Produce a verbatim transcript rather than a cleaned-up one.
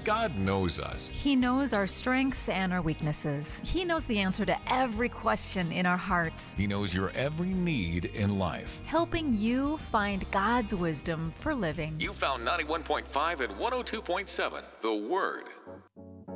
God knows us. He knows our strengths and our weaknesses. He knows the answer to every question in our hearts, He knows your every need in life. helping you find God's wisdom for living. You found ninety-one point five and one oh two point seven, The Word.